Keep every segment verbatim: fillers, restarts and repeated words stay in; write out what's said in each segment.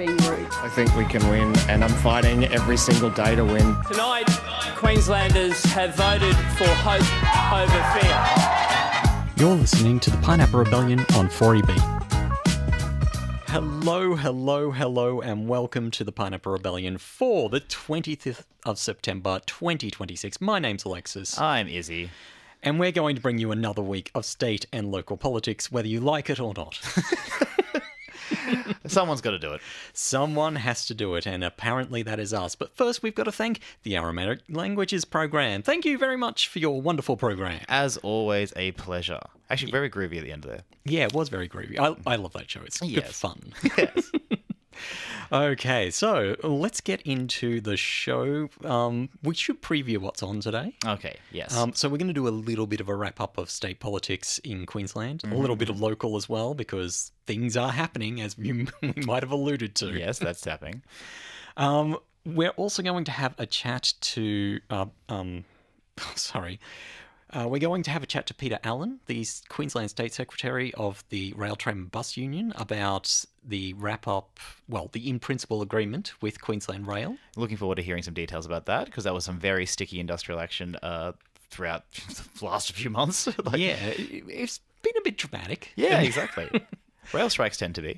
being rude. I think we can win, and I'm fighting every single day to win. Tonight, Queenslanders have voted for hope over fear. You're listening to the Pineapple Rebellion on four E B. Hello, hello, hello, and welcome to the Pineapple Rebellion for the twentieth of September, twenty twenty-six. My name's Alexis. I'm Izzy. And we're going to bring you another week of state and local politics, whether you like it or not. Someone's got to do it. Someone has to do it, and apparently that is us. But first, we've got to thank the Aromatic Languages Program. Thank you very much for your wonderful program. As always, a pleasure. Actually, very groovy at the end of there. Yeah, it was very groovy. I, I love that show. It's good Yes. fun. Yes. Okay, so let's get into the show. Um, we should preview what's on today. Okay, yes. Um, so we're going to do a little bit of a wrap-up of state politics in Queensland, mm-hmm. a little bit of local as well, because things are happening, as you we might have alluded to. Yes, that's happening. Um, we're also going to have a chat to... Uh, um, sorry... Uh, we're going to have a chat to Peter Allen, the Queensland State Secretary of the Rail Tram and Bus Union, about the wrap-up, well, the in-principle agreement with Queensland Rail. Looking forward to hearing some details about that, because that was some very sticky industrial action uh, throughout the last few months. like, yeah, it's been a bit dramatic. Yeah, exactly. Rail strikes tend to be.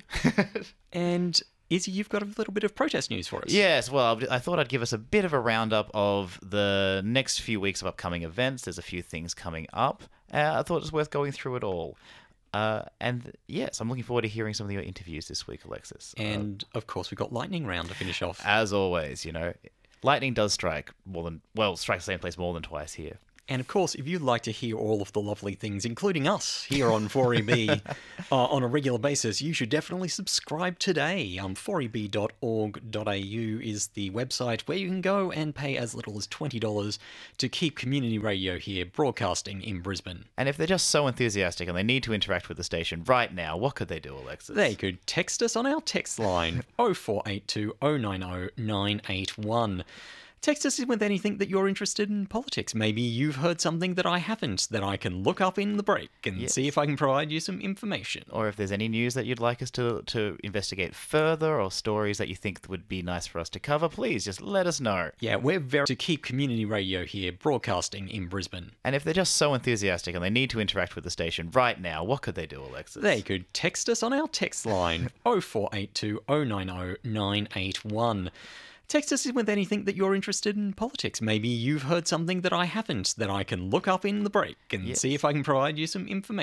And... Izzy, you've got a little bit of protest news for us. Yes, well, I thought I'd give us a bit of a roundup of the next few weeks of upcoming events. There's a few things coming up. Uh, I thought it was worth going through it all. Uh, and yes, I'm looking forward to hearing some of your interviews this week, Alexis. And uh, of course, we've got Lightning Round to finish off. As always, you know, lightning does strike more than, well, strikes the same place more than twice here. And of course, if you'd like to hear all of the lovely things, including us here on four E B uh, on a regular basis, you should definitely subscribe today. Um, four e b dot org dot a u is the website where you can go and pay as little as twenty dollars to keep community radio here broadcasting in Brisbane. And if they're just so enthusiastic and they need to interact with the station right now, what could they do, Alexis? They could text us on our text line, oh four eight two, oh nine oh, nine eight one. Text us with anything that you're interested in politics. Maybe you've heard something that I haven't, that I can look up in the break and yes. see if I can provide you some information. Or if there's any news that you'd like us to, to investigate further, or stories that you think would be nice for us to cover, please just let us know. Yeah, we're very to keep community radio here broadcasting in Brisbane. And if they're just so enthusiastic and they need to interact with the station right now, what could they do, Alexis? They could text us on our text line, oh four eight two, oh nine oh, nine eight one. Text us with anything that you're interested in politics. Maybe you've heard something that I haven't, that I can look up in the break and yes. see if I can provide you some information.